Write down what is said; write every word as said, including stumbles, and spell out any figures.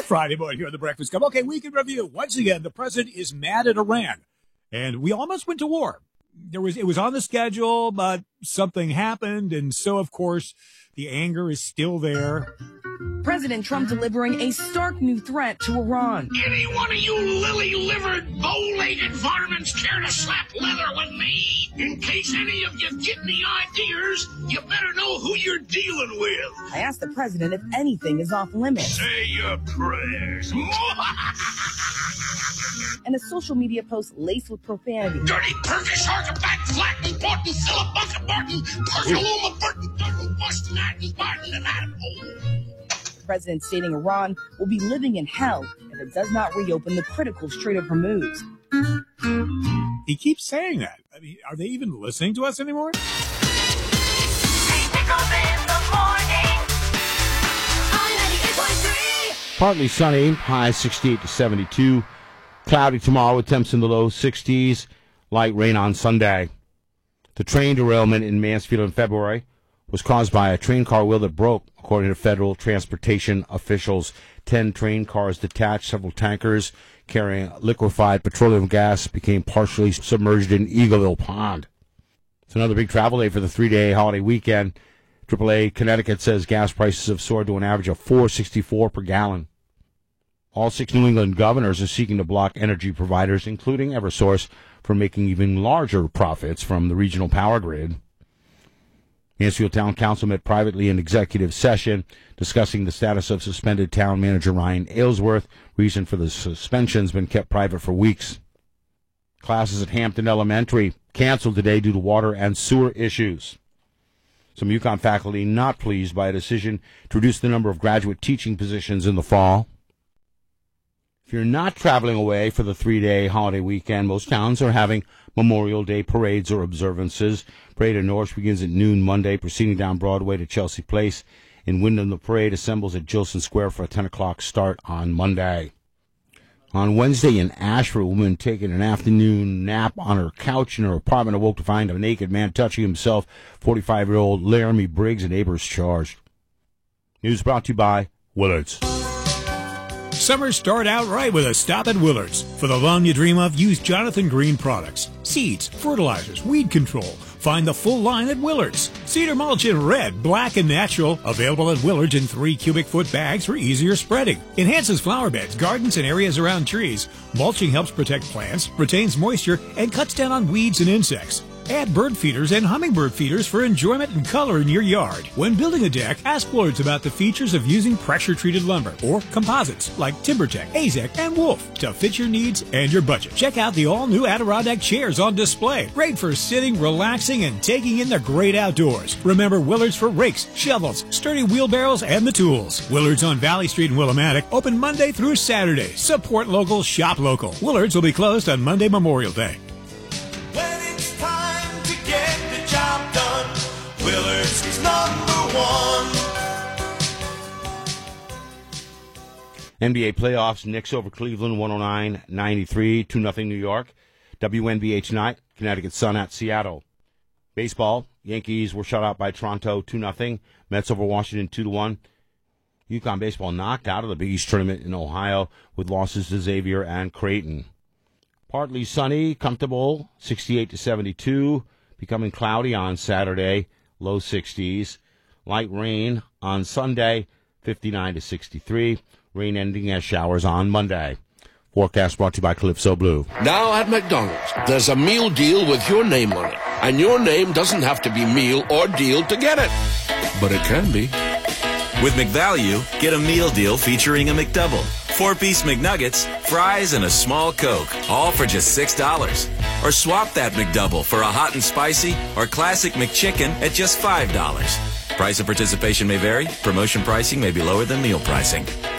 Friday morning here on the Breakfast Club. Okay, weekend review. Once again, the president is mad at Iran, and we almost went to war. There was it was on the schedule, but something happened, and so of course the anger is still there. President Trump delivering a stark new threat to Iran. Any one of you lily-livered, bow-legged varmints care to slap leather with me? In case any of you get any ideas, you better know who you're dealing with. I asked the president if anything is off limits. Say your prayers. And a social media post laced with profanity. Dirty Turkish artifact, flat and Barton, Philip Bucket Barton, Perkaluma Burton, Burton, Boston, Adams, Barton, and Adam. The president stating Iran will be living in hell if it does not reopen the critical Strait of Hormuz. He keeps saying that. I mean, are they even listening to us anymore? Partly sunny, high sixty-eight to seventy-two. Cloudy tomorrow with temps in the low sixties. Light rain on Sunday. The train derailment in Mansfield in February was caused by a train car wheel that broke, according to federal transportation officials. Ten train cars detached, several tankers carrying liquefied petroleum gas became partially submerged in Eagleville Pond. It's another big travel day for the three-day holiday weekend. triple A Connecticut says gas prices have soared to an average of four dollars and sixty-four cents per gallon. All six New England governors are seeking to block energy providers, including Eversource, from making even larger profits from the regional power grid. Mansfield Town Council met privately in executive session discussing the status of suspended town manager Ryan Aylesworth. Reason for the suspension has been kept private for weeks. Classes at Hampton Elementary canceled today due to water and sewer issues. Some UConn faculty not pleased by a decision to reduce the number of graduate teaching positions in the fall. If you're not traveling away for the three-day holiday weekend, most towns are having Memorial Day parades or observances. Parade of Norwich begins at noon Monday, proceeding down Broadway to Chelsea Place. In Wyndham, the parade assembles at Gilson Square for a ten o'clock start on Monday. On Wednesday in Ashford, a woman taking an afternoon nap on her couch in her apartment awoke to find a naked man touching himself. forty-five-year-old Laramie Briggs, a neighbor, is charged. News brought to you by Willards. Summer start out right with a stop at Willards. For the lawn you dream of, use Jonathan Green products. Seeds, fertilizers, weed control. Find the full line at Willards. Cedar mulch in red, black, and natural. Available at Willards in three cubic foot bags for easier spreading. Enhances flower beds, gardens, and areas around trees. Mulching helps protect plants, retains moisture, and cuts down on weeds and insects. Add bird feeders and hummingbird feeders for enjoyment and color in your yard. When building a deck, ask Willards about the features of using pressure-treated lumber or composites like TimberTech, Azek, and Wolf to fit your needs and your budget. Check out the all-new Adirondack chairs on display. Great for sitting, relaxing, and taking in the great outdoors. Remember Willards for rakes, shovels, sturdy wheelbarrows, and the tools. Willards on Valley Street in Willimantic, open Monday through Saturday. Support local, shop local. Willards will be closed on Monday Memorial Day. Willards is number one. N B A playoffs, Knicks over Cleveland, one oh nine ninety-three, two nothing New York. W N B A tonight, Connecticut Sun at Seattle. Baseball, Yankees were shut out by Toronto, two nothing. Mets over Washington, two to one. UConn baseball knocked out of the Big East tournament in Ohio with losses to Xavier and Creighton. Partly sunny, comfortable, sixty-eight to seventy-two. Becoming cloudy on Saturday, low sixties. Light rain on Sunday, fifty-nine to sixty-three. Rain ending as showers on Monday. Forecast brought to you by Calypso Blue. Now at McDonald's, there's a meal deal with your name on it. And your name doesn't have to be meal or deal to get it. But it can be. With McValue, get a meal deal featuring a McDouble, four-piece McNuggets, fries, and a small Coke, all for just six dollars. Or swap that McDouble for a hot and spicy or classic McChicken at just five dollars. Price and participation may vary. Promotion pricing may be lower than meal pricing.